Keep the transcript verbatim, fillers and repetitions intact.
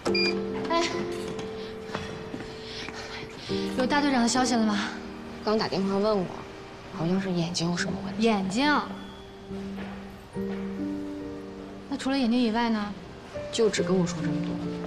哎，有大队长的消息了吗？ 刚打电话问过，好像是眼睛有什么问题。 眼睛？那除了眼睛以外呢？ 就只跟我说这么多。